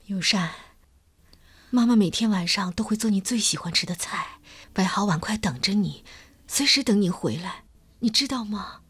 友善，妈妈每天晚上都会做你最喜欢吃的菜，摆好碗筷等着你，随时等你回来，你知道吗？